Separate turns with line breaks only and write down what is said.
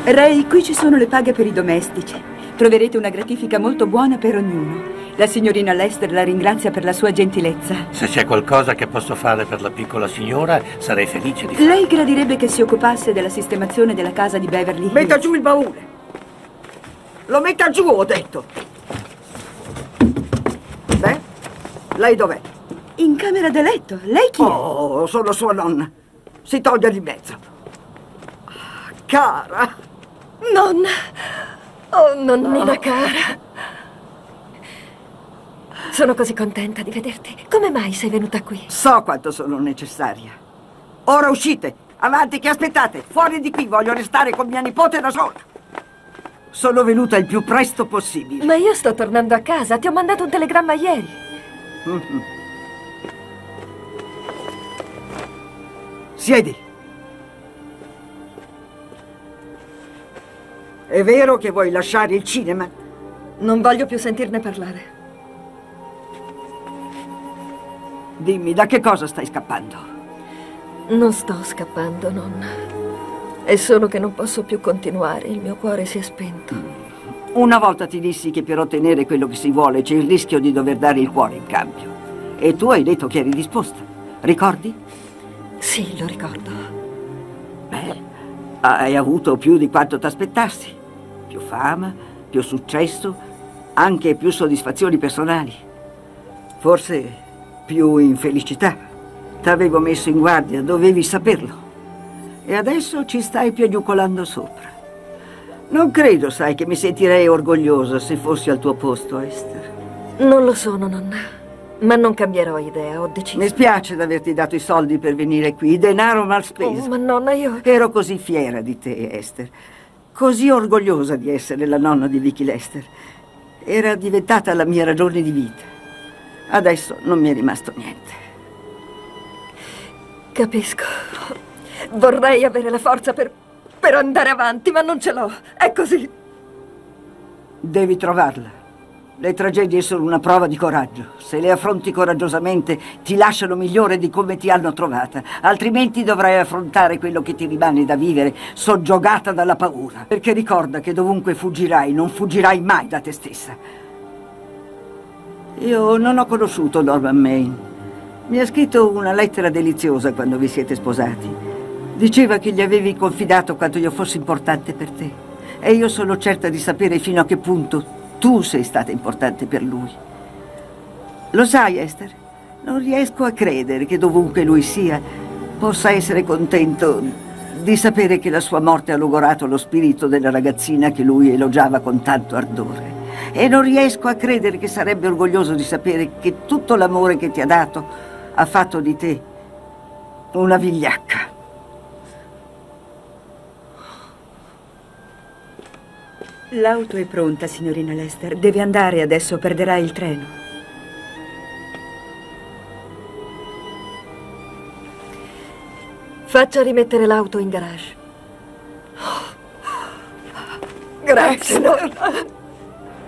Ray, qui ci sono le paghe per i domestici. Troverete una gratifica molto buona per ognuno. La signorina Lester la ringrazia per la sua gentilezza.
Se c'è qualcosa che posso fare per la piccola signora, sarei felice di farlo.
Lei gradirebbe che si occupasse della sistemazione della casa di Beverly Hills.
Metta giù il baule! Lo metta giù, ho detto! Beh, lei dov'è?
In camera da letto. Lei chi è?
Oh, sono sua nonna. Si toglie di mezzo. Cara!
Nonna! Oh, nonnina cara! Sono così contenta di vederti. Come mai sei venuta qui?
So quanto sono necessaria. Ora uscite! Avanti, che aspettate! Fuori di qui, voglio restare con mia nipote da sola! Sono venuta il più presto possibile.
Ma io sto tornando a casa. Ti ho mandato un telegramma ieri.
Siedi. È vero che vuoi lasciare il cinema?
Non voglio più sentirne parlare.
Dimmi, da che cosa stai scappando?
Non sto scappando, nonna. È solo che non posso più continuare. Il mio cuore si è spento.
Una volta ti dissi che per ottenere quello che si vuole c'è il rischio di dover dare il cuore in cambio. E tu hai detto che eri disposta. Ricordi?
Sì, lo ricordo.
Beh, hai avuto più di quanto ti aspettassi. Più fama, più successo, anche più soddisfazioni personali. Forse più infelicità. T'avevo messo in guardia, dovevi saperlo. E adesso ci stai piagnucolando sopra. Non credo, sai, che mi sentirei orgogliosa se fossi al tuo posto, Esther.
Non lo sono, nonna. Ma non cambierò idea, ho deciso.
Mi spiace di averti dato i soldi per venire qui, denaro mal speso.
Oh, ma nonna, io...
Ero così fiera di te, Esther. Così orgogliosa di essere la nonna di Vicky Lester. Era diventata la mia ragione di vita. Adesso non mi è rimasto niente.
Capisco. Vorrei avere la forza per andare avanti, ma non ce l'ho. È così.
Devi trovarla. Le tragedie sono una prova di coraggio. Se le affronti coraggiosamente, ti lasciano migliore di come ti hanno trovata. Altrimenti dovrai affrontare quello che ti rimane da vivere, soggiogata dalla paura. Perché ricorda che dovunque fuggirai, non fuggirai mai da te stessa. Io non ho conosciuto Norman Maine. Mi ha scritto una lettera deliziosa quando vi siete sposati. Diceva che gli avevi confidato quanto io fossi importante per te. E io sono certa di sapere fino a che punto tu sei stata importante per lui. Lo sai, Esther? Non riesco a credere che dovunque lui sia possa essere contento di sapere che la sua morte ha logorato lo spirito della ragazzina che lui elogiava con tanto ardore. E non riesco a credere che sarebbe orgoglioso di sapere che tutto l'amore che ti ha dato ha fatto di te una vigliacca.
L'auto è pronta, signorina Lester. Deve andare adesso, perderà il treno.
Faccia rimettere l'auto in garage. Grazie, nonna.